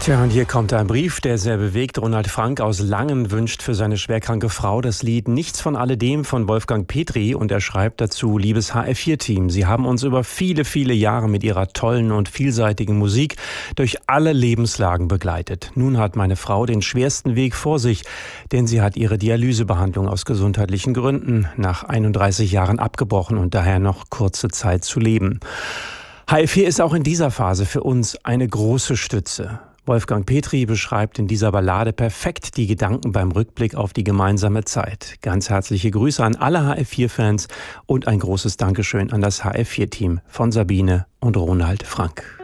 Tja, und hier kommt ein Brief, der sehr bewegt. Ronald Frank aus Langen wünscht für seine schwerkranke Frau das Lied Nichts von alledem von Wolfgang Petri. Und er schreibt dazu: Liebes HR4-Team, Sie haben uns über viele, viele Jahre mit Ihrer tollen und vielseitigen Musik durch alle Lebenslagen begleitet. Nun hat meine Frau den schwersten Weg vor sich, denn sie hat ihre Dialysebehandlung aus gesundheitlichen Gründen nach 31 Jahren abgebrochen und daher noch kurze Zeit zu leben. HR4 ist auch in dieser Phase für uns eine große Stütze. Wolfgang Petri beschreibt in dieser Ballade perfekt die Gedanken beim Rückblick auf die gemeinsame Zeit. Ganz herzliche Grüße an alle HR4-Fans und ein großes Dankeschön an das HR4-Team von Sabine und Ronald Frank.